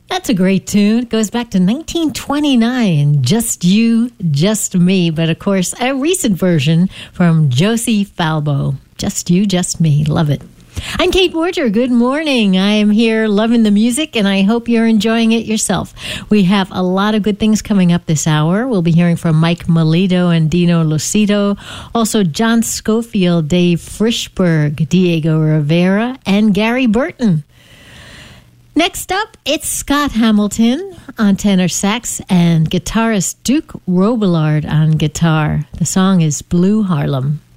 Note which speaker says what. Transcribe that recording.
Speaker 1: That's a great tune. It goes back to 1929. Just You, Just Me. But of course, a recent version from Josie Falbo. Just You, Just Me. Love it. I'm Kate Porter. Good morning. I am here loving the music, and I hope you're enjoying it yourself. We have a lot of good things coming up this hour. We'll be hearing from Mike Melito and Dino Lucido. Also, John Schofield, Dave Frischberg, Diego Rivera, and Gary Burton. Next up, it's Scott Hamilton on tenor sax and guitarist Duke Robillard on guitar. The song is Blue Harlem.